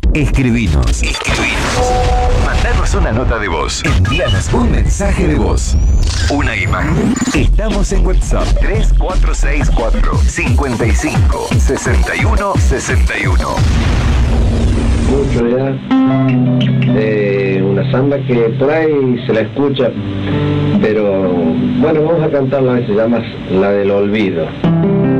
Escribinos. Mandanos una nota de voz. Envíanos un mensaje de voz. Una imagen. Estamos en WhatsApp 3464 55 61 61. Mucho ya. Una samba que por ahí se la escucha, pero bueno, vamos a cantarla, a ver, se llama La del Olvido.